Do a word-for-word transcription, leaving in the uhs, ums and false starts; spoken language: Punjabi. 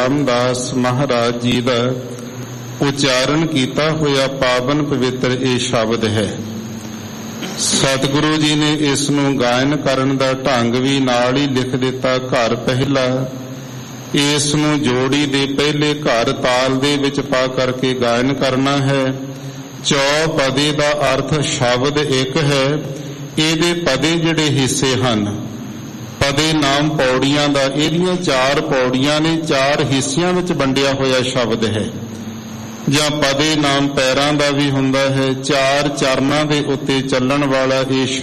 ਰਾਮਦਾਸ ਮਹਾਰਾਜ ਜੀ ਦਾ ਉਚਾਰਨ ਕੀਤਾ ਹੋਇਆ ਪਾਵਨ ਪਵਿੱਤਰ ਇਹ ਸ਼ਬਦ ਹੈ। ਸਤਿਗੁਰੂ ਜੀ ਨੇ ਇਸ ਨੂੰ ਗਾਇਨ ਕਰਨ ਦਾ ਢੰਗ ਵੀ ਨਾਲ ਹੀ ਲਿਖ ਦਿੱਤਾ। ਘਰ ਪਹਿਲਾ, ਇਸ ਨੂੰ ਜੋੜੀ ਦੇ ਪਹਿਲੇ ਘਰ ਤਾਲ ਦੇ ਵਿੱਚ ਪਾ ਕਰਕੇ ਗਾਇਨ ਕਰਨਾ ਹੈ। ਚੌਪਦੇ ਦਾ ਅਰਥ ਸ਼ਬਦ ਇੱਕ ਹੈ। ਇਹਦੇ ਪਦੇ ਜਿਹੜੇ ਹਿੱਸੇ ਹਨ, ਪਦੇ ਨਾਮ ਪੌੜੀਆਂ ਦਾ, ਇਹਦੀਆਂ ਚਾਰ ਪੌੜੀਆਂ ਨੇ, ਚਾਰ ਹਿੱਸਿਆਂ ਵਿੱਚ ਵੰਡਿਆ ਹੋਇਆ ਸ਼ਬਦ ਹੈ। ਜਾਂ ਪਦੇ ਨਾਮ ਪੈਰਾਂ ਦਾ ਵੀ ਹੁੰਦਾ ਹੈ। ਚਾਰ ਚਰਨਾਂ ਦੇ ਉੱਤੇ ਚੱਲਣ ਵਾਲਾ ਇਹ